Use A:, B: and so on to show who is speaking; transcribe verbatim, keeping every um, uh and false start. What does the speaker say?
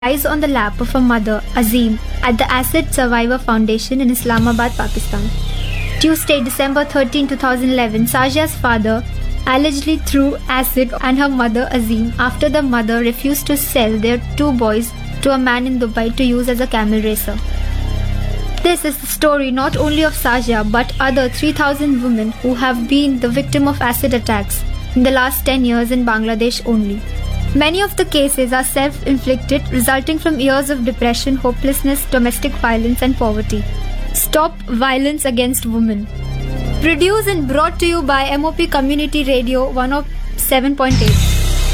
A: lies on the lap of her mother, Azim, at the Acid Survivor Foundation in Islamabad, Pakistan. Tuesday, December thirteenth, twenty eleven, Sajia's father allegedly threw acid on her mother, Azim, after the mother refused to sell their two boys to a man in Dubai to use as a camel racer. This is the story not only of Sajia but other three thousand women who have been the victim of acid attacks in the last ten years in Bangladesh only. Many of the cases are self-inflicted, resulting from years of depression, hopelessness, domestic violence and poverty. Stop violence against women. Produced and brought to you by M O P Community Radio one oh seven point eight.